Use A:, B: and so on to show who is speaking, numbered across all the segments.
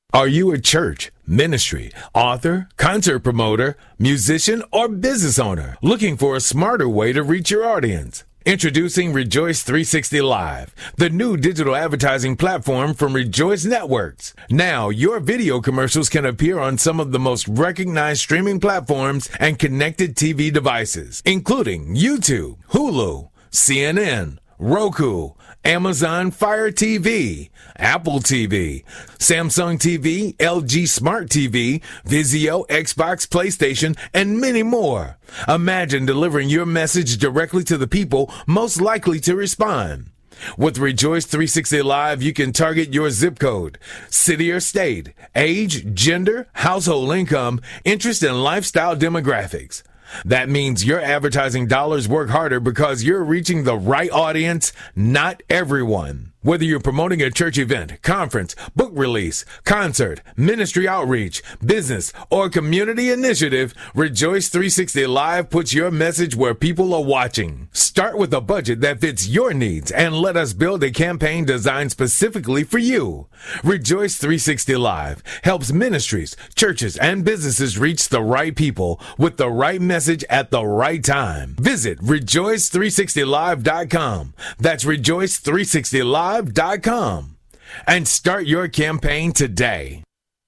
A: Are you a church, ministry, author, concert promoter, musician, or business owner looking for a smarter way to reach your audience? Introducing Rejoice 360 Live, the new digital advertising platform from Rejoice Networks. Now, your video commercials can appear on some of the most recognized streaming platforms and connected TV devices, including YouTube, Hulu, CNN, Roku, Amazon Fire TV, Apple TV, Samsung TV, LG Smart TV, Vizio, Xbox, PlayStation, and many more. Imagine delivering your message directly to the people most likely to respond. With Rejoice 360 Live, you can target your zip code, city or state, age, gender, household income, interest, and lifestyle demographics. That means your advertising dollars work harder because you're reaching the right audience, not everyone. Whether you're promoting a church event, conference, book release, concert, ministry outreach, business, or community initiative, Rejoice 360 Live puts your message where people are watching. Start with a budget that fits your needs and let us build a campaign designed specifically for you. Rejoice 360 Live helps ministries, churches, and businesses reach the right people with the right message at the right time. Visit rejoice360live.com. That's rejoice360live.com and start your campaign today.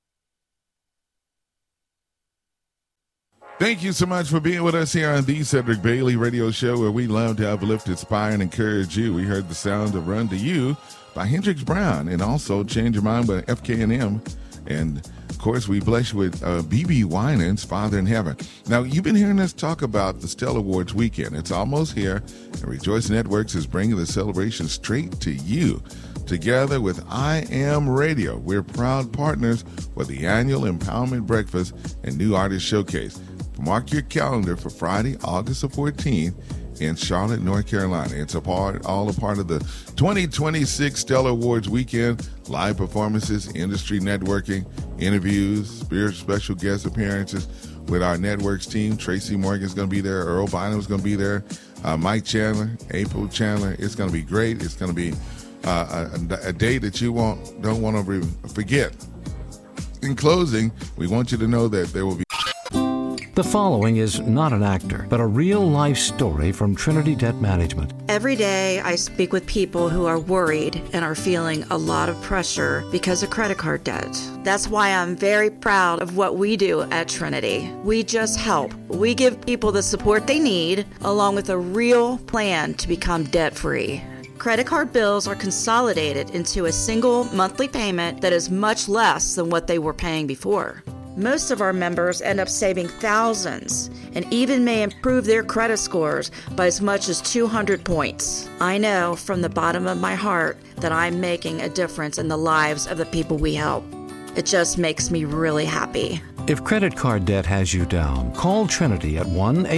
B: Thank you so much for being with us here on the Cedric Bailey Radio Show, where we love to uplift, inspire, and encourage you. We heard the sound of Run to You by Hendrix Brown, and also Change Your Mind by FKNM. And of course, we bless you with BB Winans, Father in Heaven. Now, you've been hearing us talk about the Stellar Awards weekend. It's almost here, and Rejoice Networks is bringing the celebration straight to you. Together with I Am Radio, we're proud partners for the annual Empowerment Breakfast and New Artist Showcase. Mark your calendar for Friday, August the 14th in Charlotte, North Carolina. It's all a part of the 2026 Stellar Awards weekend. Live performances, industry networking, interviews, special guest appearances with our networks team. Tracy Morgan's going to be there. Earl Bynum's going to be there. Mike Chandler, April Chandler. It's going to be great. It's going to be a day that you don't want to forget. In closing, we want you to know that there will be...
C: The following is not an actor, but a real-life story from Trinity Debt Management.
D: Every day, I speak with people who are worried and are feeling a lot of pressure because of credit card debt. That's why I'm very proud of what we do at Trinity. We just help. We give people the support they need, along with a real plan to become debt-free. Credit card bills are consolidated into a single monthly payment that is much less than what they were paying before. Most of our members end up saving thousands and even may improve their credit scores by as much as 200 points. I know from the bottom of my heart that I'm making a difference in the lives of the people we help. It just makes me really happy.
C: If credit card debt has you down, call Trinity at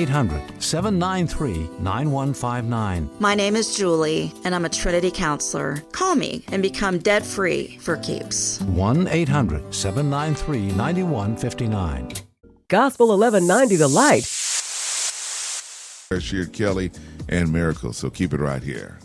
C: 1-800-793-9159.
D: My name is Julie, and I'm a Trinity counselor. Call me and become debt-free for keeps.
C: 1-800-793-9159.
E: Gospel 1190 The Light.
B: Sheard Kelly and Miracles, so keep it right here.